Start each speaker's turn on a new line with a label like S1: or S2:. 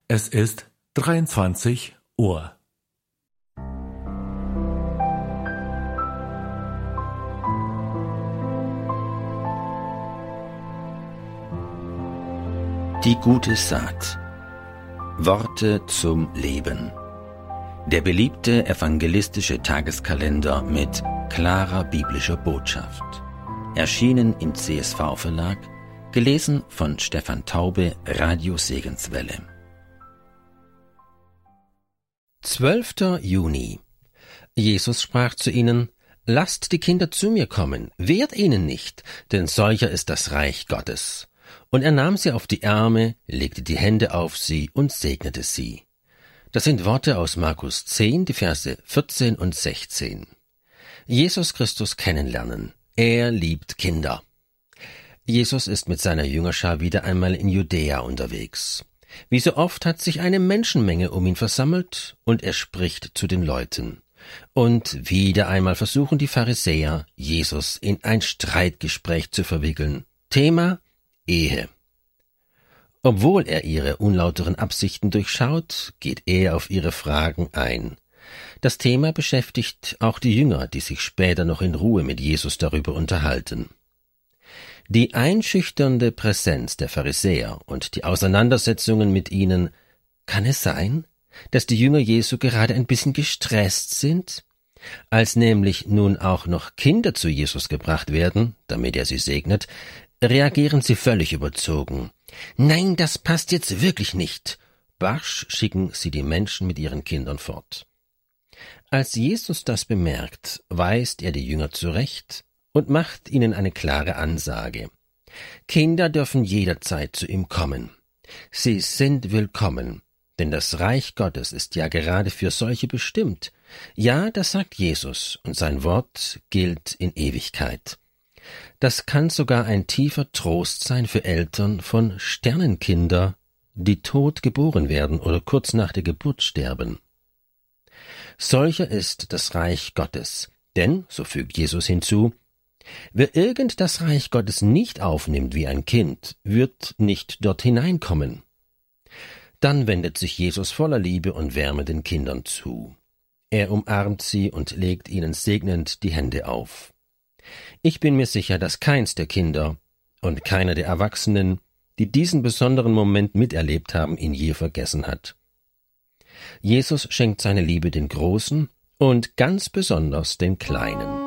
S1: Es ist 23 Uhr.
S2: Die gute Saat. Worte zum Leben. Der beliebte evangelistische Tageskalender mit klarer biblischer Botschaft. Erschienen im CSV-Verlag, gelesen von Stefan Taube, Radio Segenswelle. 12. Juni. Jesus sprach zu ihnen: Lasst die Kinder zu mir kommen, wehrt ihnen nicht, denn solcher ist das Reich Gottes. Und er nahm sie auf die Arme, legte die Hände auf sie und segnete sie. Das sind Worte aus Markus 10, die Verse 14 und 16. Jesus Christus kennenlernen. Er liebt Kinder. Jesus ist mit seiner Jüngerschar wieder einmal in Judäa unterwegs. Wie so oft hat sich eine Menschenmenge um ihn versammelt, und er spricht zu den Leuten. Und wieder einmal versuchen die Pharisäer, Jesus in ein Streitgespräch zu verwickeln. Thema: Ehe. Obwohl er ihre unlauteren Absichten durchschaut, geht er auf ihre Fragen ein. Das Thema beschäftigt auch die Jünger, die sich später noch in Ruhe mit Jesus darüber unterhalten. Die einschüchternde Präsenz der Pharisäer und die Auseinandersetzungen mit ihnen, kann es sein, dass die Jünger Jesu gerade ein bisschen gestresst sind? Als nämlich nun auch noch Kinder zu Jesus gebracht werden, damit er sie segnet, reagieren sie völlig überzogen. Nein, das passt jetzt wirklich nicht. Barsch schicken sie die Menschen mit ihren Kindern fort. Als Jesus das bemerkt, weist er die Jünger zurecht und macht ihnen eine klare Ansage. Kinder dürfen jederzeit zu ihm kommen. Sie sind willkommen, denn das Reich Gottes ist ja gerade für solche bestimmt. Ja, das sagt Jesus, und sein Wort gilt in Ewigkeit. Das kann sogar ein tiefer Trost sein für Eltern von Sternenkinder, die tot geboren werden oder kurz nach der Geburt sterben. Solcher ist das Reich Gottes, denn, so fügt Jesus hinzu, wer irgend das Reich Gottes nicht aufnimmt wie ein Kind, wird nicht dort hineinkommen. Dann wendet sich Jesus voller Liebe und Wärme den Kindern zu. Er umarmt sie und legt ihnen segnend die Hände auf. Ich bin mir sicher, dass keins der Kinder und keiner der Erwachsenen, die diesen besonderen Moment miterlebt haben, ihn je vergessen hat. Jesus schenkt seine Liebe den Großen und ganz besonders den Kleinen.